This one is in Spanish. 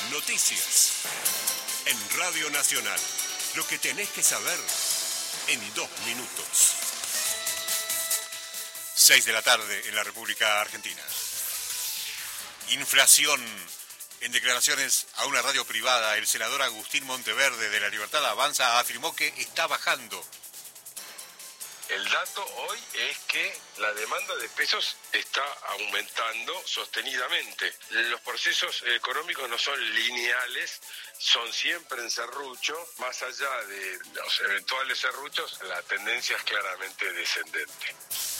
Noticias. En Radio Nacional. Lo que tenés que saber en 2 minutos. 6 de la tarde en la República Argentina. Inflación. En declaraciones a una radio privada, el senador Agustín Monteverde de La Libertad Avanza afirmó que está bajando. El dato hoy es que la demanda de pesos está aumentando sostenidamente. Los procesos económicos no son lineales, son siempre en serrucho. Más allá de los eventuales serruchos, la tendencia es claramente descendente.